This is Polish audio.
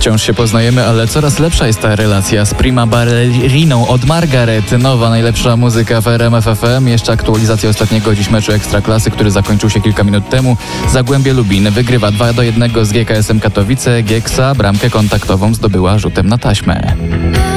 Wciąż się poznajemy, ale coraz lepsza jest ta relacja z Prima Balleriną od Margaret. Nowa, najlepsza muzyka w RMF FM. Jeszcze aktualizacja ostatniego dziś meczu Ekstraklasy, który zakończył się kilka minut temu. Zagłębie Lubin wygrywa 2-1 z GKS-em Katowice. Gieksa bramkę kontaktową zdobyła rzutem na taśmę.